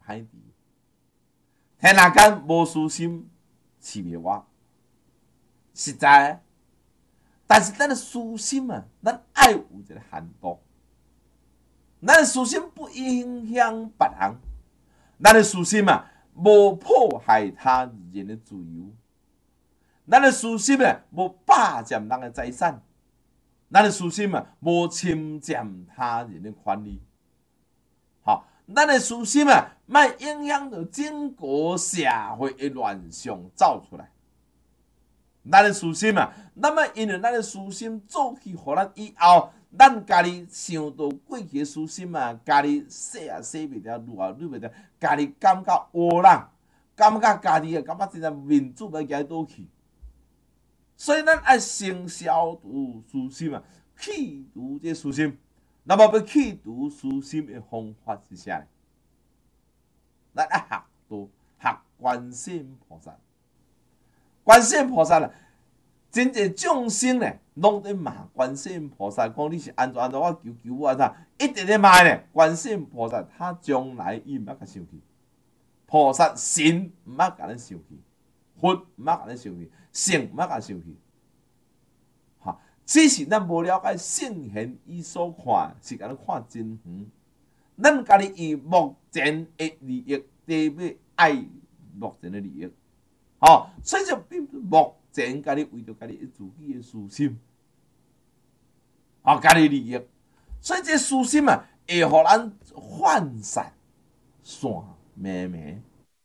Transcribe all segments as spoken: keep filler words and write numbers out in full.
歹治。天下间无私心，饲袂活，实在。但是咱的私心啊，咱爱有一个限度。咱的私心不影响别人，咱的私心啊，无迫害他人的自由。咱的私心啊，无霸占人的财产。咱的私心啊，无侵占他人的权利。好，咱的私心啊，莫影响到整个社会的乱象走出来。咱的私心啊，咱莫因为咱的私心做去，互咱以后，咱家己想到过去的私心啊，家己洗啊洗袂掉，愈啊愈袂掉，家己感觉窝囊，感觉家己啊，感觉真正面子要举倒去。所以咱爱先消除私心啊，去除这私心。那么要去除私心的方法是啥呢？咱爱学到学观世音菩萨。观世音菩萨啊，真侪众生呢，拢在骂观世音菩萨，讲你是安怎安怎，我求求我安怎，一直在骂呢。观世音菩萨他将来伊毋捌甲生气，菩萨神毋捌甲咱生气，佛毋捌甲咱生气，圣毋捌甲生气。哈，只是咱无了解圣贤伊所看是甲咱看真远，咱家己以目前的利益，第要爱目前的利益。哦，所以就并不目前家己为着家己自己的私心，哦，家己利益，所以这私心啊，会互咱涣散、散咩咩。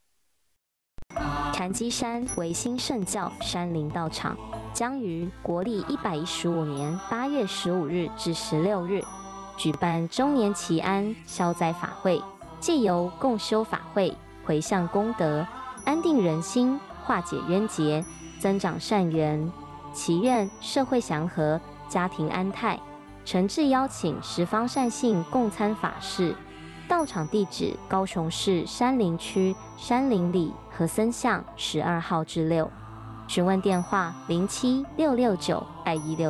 禅机山维新圣教山林道场将于国历一百一十五年八月十五日至十六日举办周年祈安消灾法会，借由共修法会，回向功德，安定人心，化解冤结，增长善缘，祈愿社会祥和，家庭安泰。诚挚邀请十方善信共参法事。道场地址：高雄市山林区山林里和森巷十二号至六。询问电话：零七六六九二一六。